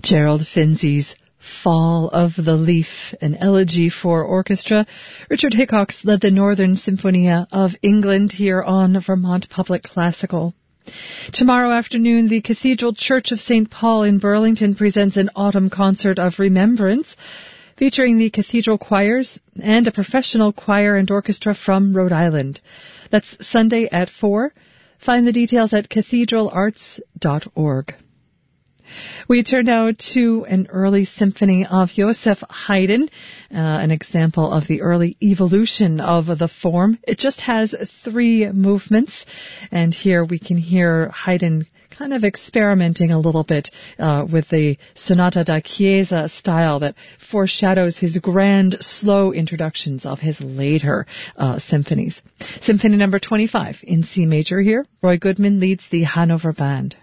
Gerald Finzi's Fall of the Leaf, an elegy for orchestra. Richard Hickox led the Northern Symphonia of England here on Vermont Public Classical. Tomorrow afternoon, the Cathedral Church of St. Paul in Burlington presents an autumn concert of remembrance featuring the cathedral choirs and a professional choir and orchestra from Rhode Island. That's Sunday at 4. Find the details at cathedralarts.org. We turn now to an early symphony of Joseph Haydn, an example of the early evolution of the form. It just has 3 movements, and here we can hear Haydn kind of experimenting a little bit with the Sonata da Chiesa style that foreshadows his grand, slow introductions of his later symphonies. Symphony number 25 in C major here. Roy Goodman leads the Hanover Band.